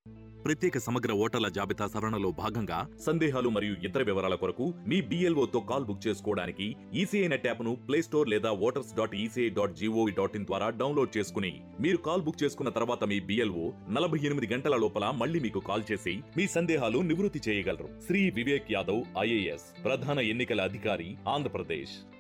ప్రత్యేక సమగ్ర ఓటర్ల జాబితా సవరణలో భాగంగా సందేహాలు మరియు ఇతర వివరాల కొరకు మీ BLOతో కాల్ బుక్ చేసుకోవడానికి ఈసీఐ నెట్ యాప్ను ప్లేస్టోర్ లేదా voters.eci.gov.in ద్వారా డౌన్లోడ్ చేసుకుని మీరు కాల్ బుక్ చేసుకున్న తర్వాత మీ BLO 48 గంటల లోపల మళ్ళీ మీకు కాల్ చేసి మీ సందేహాలు నివృత్తి చేయగలరు. శ్రీ వివేక్ యాదవ్ IAS, ప్రధాన ఎన్నికల అధికారి, ఆంధ్రప్రదేశ్.